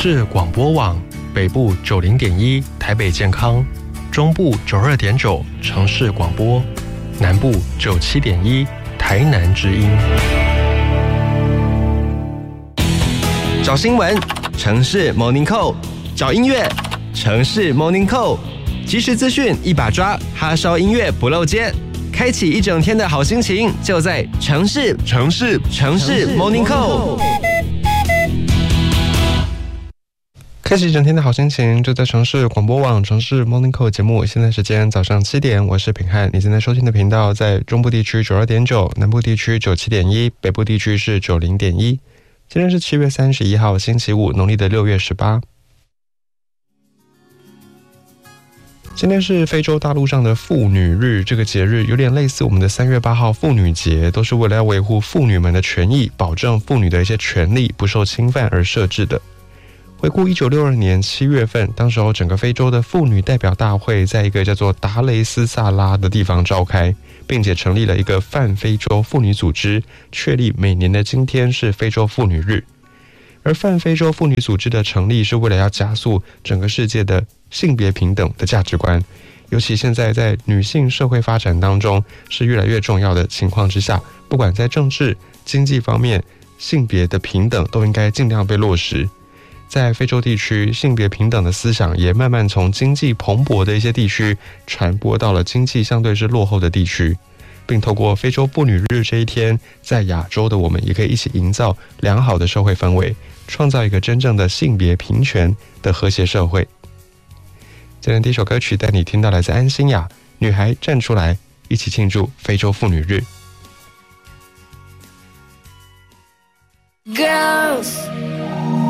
市广播网，北部90.1台北健康，中部92.9城市广播，南部97.1台南之音。 找新闻，城市 Morning Call； 找音乐，城市 Morning Call。即时资讯一把抓，哈烧音乐不漏接，开启一整天的好心情，就在城市 Morning Call。 开启一整天的好心情，就在城市广播网城市 Morning Call 节目。现在时间早上7点，我是品汉。你现在收听的频道在中部地区92.9，南部地区97.1，北部地区是90.1。今天是7月31号，星期五，农历的6月18。今天是非洲大陆上的妇女日，这个节日有点类似我们的3月8号妇女节，都是为了要维护妇女们的权益，保证妇女的一些权利不受侵犯而设置的。回顾1962年7月份，当时候整个非洲的妇女代表大会在一个叫做达雷斯萨拉的地方召开，并且成立了一个泛非洲妇女组织，确立每年的今天是非洲妇女日。而泛非洲妇女组织的成立是为了要加速整个世界的性别平等的价值观，尤其现在在女性社会发展当中是越来越重要的情况之下，不管在政治、经济方面，性别的平等都应该尽量被落实。在非洲地区，性别平等的思想也慢慢从经济蓬勃的一些地区传播到了经济相对是落后的地区，并透过非洲妇女日这一天，在亚洲的我们也可以一起营造良好的社会氛围，创造一个真正的性别平权的和谐社会。今天第一首歌曲带你听到来自安心亚，女孩站出来，一起庆祝非洲妇女日。 Girls